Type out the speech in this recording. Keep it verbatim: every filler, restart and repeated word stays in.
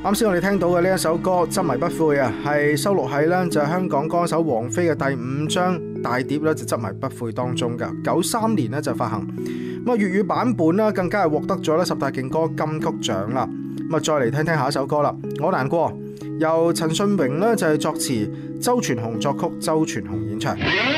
啱先我哋聽到嘅呢一首歌《執迷不悔》啊，係收錄喺呢就係香港歌手王菲嘅第五張大碟咧，就《執迷不悔》當中噶。九三年呢就發行，咁啊粵語版本啦，更加係獲得咗咧十大勁歌金曲獎啦。咁啊再嚟聽聽下一首歌啦，《我難過》，由陳信榮呢就係作詞，周傳雄作曲，周傳雄演唱。